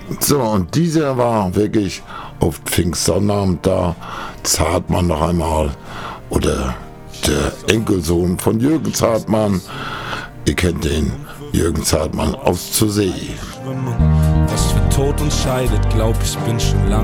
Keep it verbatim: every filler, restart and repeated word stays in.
So, und dieser war wirklich auf Pfingstsonnabend da, Zartmann noch einmal, oder der Enkelsohn von Jürgen Zartmann, ihr kennt den, Jürgen Zartmann aus zur See. Was für Tod uns scheidet, glaub ich bin schon lang